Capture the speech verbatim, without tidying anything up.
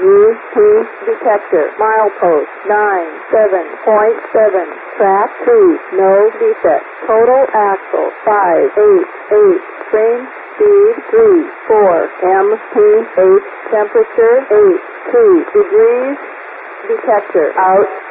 U P detector. Milepost nine seven point seven. Track two. No defect. Total axle five eight eight. Train speed three four. M P H temperature eight two degrees. Detector out.